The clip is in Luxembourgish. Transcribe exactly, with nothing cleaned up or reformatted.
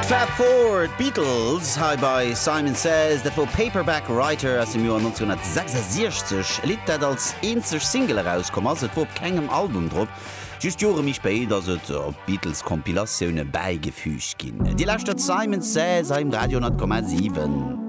Fab Four Beatles hi bei Simon Says, dat wo Paperback Writer aus dem Jahr neunzehnhundertsechsundsechzig Lied dat als einzig Single herauskom ass et wo kegem Album drop. Just Jore mich bei dats et op Beatles Kompilationune beigefügt ginn. Di lacht dat Simon Says im Radio null Komma sieben.